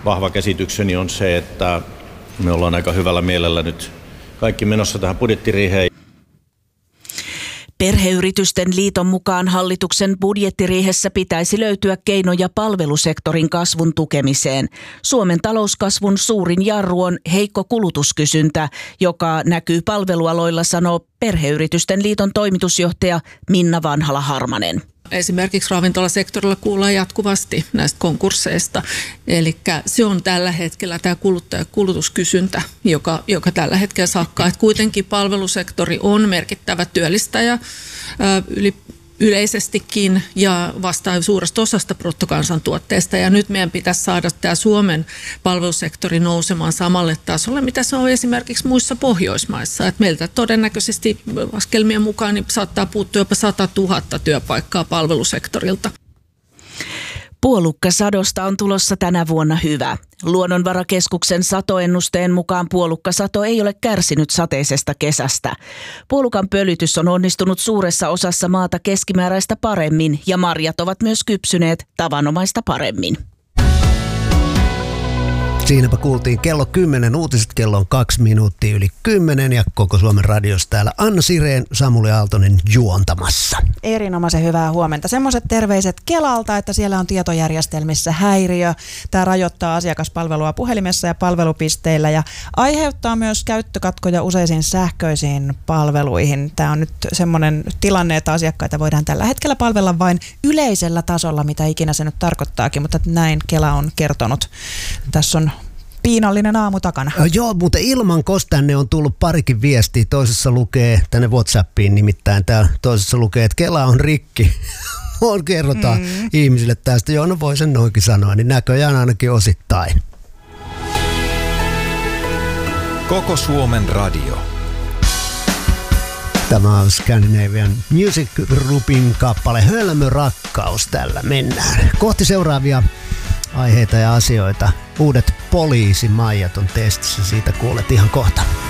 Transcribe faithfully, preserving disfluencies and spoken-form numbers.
vahva käsitykseni on se, että me ollaan aika hyvällä mielellä nyt kaikki menossa tähän budjettiriiheen. Perheyritysten liiton mukaan hallituksen budjettiriihessä pitäisi löytyä keinoja palvelusektorin kasvun tukemiseen. Suomen talouskasvun suurin jarru on heikko kulutuskysyntä, joka näkyy palvelualoilla, sanoo Perheyritysten liiton toimitusjohtaja Minna Vanhala-Harmanen. Esimerkiksi ravintolasektorilla kuullaan jatkuvasti näistä konkursseista. Eli se on tällä hetkellä tämä kulutuskysyntä, joka, joka tällä hetkellä sakkaa. Et kuitenkin palvelusektori on merkittävä työllistäjä ää, yli, yleisestikin ja vastaa suuresta osasta bruttokansantuotteesta. Ja nyt meidän pitäisi saada tämä Suomen palvelusektori nousemaan samalle tasolle, mitä se on esimerkiksi muissa Pohjoismaissa. Et meiltä todennäköisesti laskelmien mukaan niin saattaa puuttua jopa sata tuhatta työpaikkaa palvelusektorilta. Puolukkasadosta on tulossa tänä vuonna hyvä. Luonnonvarakeskuksen satoennusteen mukaan puolukkasato ei ole kärsinyt sateisesta kesästä. Puolukan pölytys on onnistunut suuressa osassa maata keskimääräistä paremmin ja marjat ovat myös kypsyneet tavanomaista paremmin. Siinäpä kuultiin kello kymmenen, uutiset kello on kaksi minuuttia yli kymmenen ja koko Suomen radiossa täällä Anna Sireen, Samuli Aaltonen juontamassa. Erinomaisen hyvää huomenta. Semmoiset terveiset Kelalta, että siellä on tietojärjestelmissä häiriö. Tämä rajoittaa asiakaspalvelua puhelimessa ja palvelupisteillä ja aiheuttaa myös käyttökatkoja useisiin sähköisiin palveluihin. Tämä on nyt semmoinen tilanne, että asiakkaita voidaan tällä hetkellä palvella vain yleisellä tasolla, mitä ikinä se nyt tarkoittaakin, mutta näin Kela on kertonut. Tässä on piinallinen aamu takana. Joo, mutta ilman kos tänne on tullut parikin viestiä. Toisessa lukee, tänne WhatsAppiin nimittäin, tää, toisessa lukee, että Kela on rikki. on kerrotaan mm. ihmisille tästä. Joo, no voi sen noinkin sanoa, niin näköjään ainakin osittain. Koko Suomen radio. Tämä on Scandinavian Music Groupin kappale Hölmö rakkaus. Tällä mennään. Kohti seuraavia aiheita ja asioita. Uudet poliisimaijat on testissä, siitä kuulet ihan kohta.